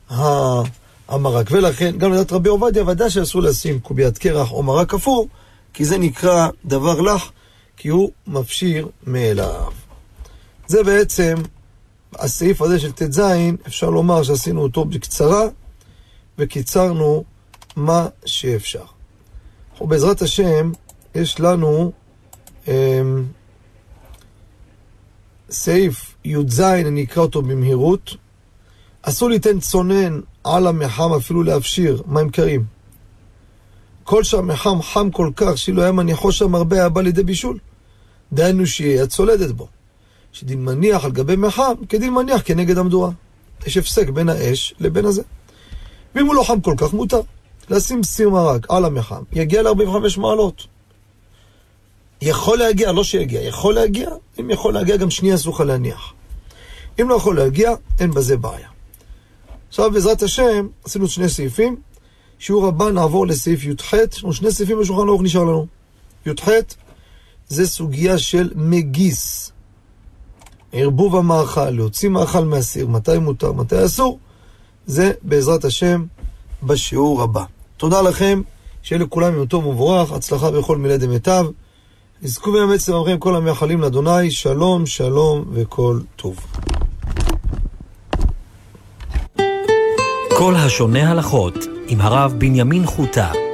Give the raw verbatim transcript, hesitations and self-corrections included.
המרק. ולכן, גם לדעת רבי עובדיה, ודאי שאסור לשים קוביית קרח או מרק כפור, כי זה נקרא דבר לך, כי הוא מפשיר מאליו. זה בעצם, הסעיף הזה של ת' ז', אפשר לומר שעשינו אותו בקצרה, וקיצרנו מה שאפשר. ובעזרת השם, יש לנו אה, סעיף י' ז', אני אקרא אותו במהירות. אסור ליתן צונן על המחם אפילו להפשיר מים קרים. כל שהמחם חם כל כך, שאילו היה מניחו שם הרבה, הבא לידי בישול. דהיינו שיהיה צולדת בו. שדין מניח על גבי מחם, כדין מניח כנגד המדורה. יש הפסק בין האש לבין הזה. ואם הוא לא חם כל כך, מותר לשים סיר מרק על המחם. יגיע ל-ארבעים וחמש מעלות. יכול להגיע, לא שיגיע, יכול להגיע. אם יכול להגיע, גם שנייה אסור להניח. אם לא יכול להגיע, אין בזה בעיה. עכשיו, בעזרת השם, עשינו שני סעיפים. שיעור הבא נעבור לסעיף י' ח'. יש לנו שני סעיפים בשולחן ערוך נשאר לנו. י' ח' זה סוגיה של מגיס. ערבוב המאכל, להוציא מאכל מהסיר, מתי מותר, מתי אסור. זה בעזרת השם בשיעור הבא. תודה לכם, שיהיה לכולם יום טוב ומבורך, הצלחה בכל מילי דמיטב. נזכו ויאמץ למאמרים כל המייחלים לאדוני, שלום, שלום וכל טוב. כל השונה הלכות עם הרב בנימין חוטה.